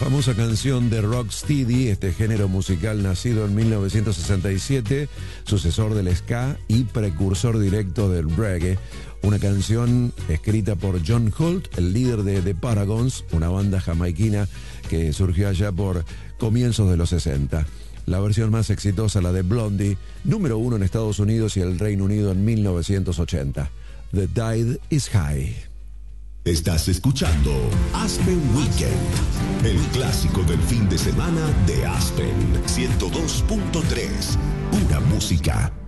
famosa canción de Rocksteady, este género musical nacido en 1967, sucesor del ska y precursor directo del reggae. Una canción escrita por John Holt, el líder de The Paragons, una banda jamaiquina que surgió allá por comienzos de los 60. La versión más exitosa, la de Blondie, número 1 en Estados Unidos y el Reino Unido en 1980. The Tide is High. Estás escuchando Aspen Weekend, el clásico del fin de semana de Aspen 102.3, pura música.